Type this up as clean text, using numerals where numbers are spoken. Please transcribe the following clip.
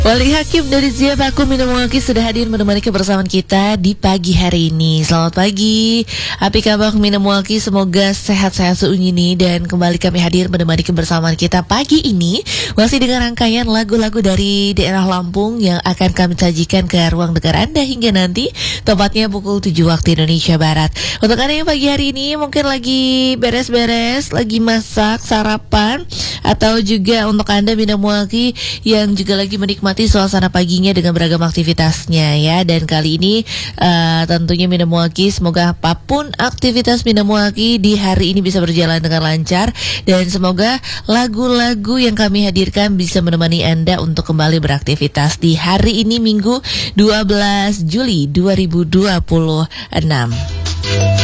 Wali Hakim dari Zia Baku Minamwaki sudah hadir menemani kebersamaan kita di pagi hari ini. Selamat pagi, Api Kabak Minamwaki, semoga sehat-sehat seunyi dan kembali kami hadir menemani kebersamaan kita pagi ini masih dengan rangkaian lagu-lagu dari daerah Lampung yang akan kami sajikan ke ruang dengar Anda hingga nanti tepatnya pukul 7 waktu Indonesia Barat. Untuk Anda yang pagi hari ini mungkin lagi beres-beres, lagi masak sarapan, atau juga untuk Anda Minamwaki yang juga lagi menikmati suasana paginya dengan beragam aktivitasnya ya. Dan kali ini tentunya Minamwaki, semoga apapun aktivitas Minamwaki di hari ini bisa berjalan dengan lancar, dan semoga lagu-lagu yang kami hadirkan bisa menemani Anda untuk kembali beraktivitas di hari ini Minggu 12 Juli 2026.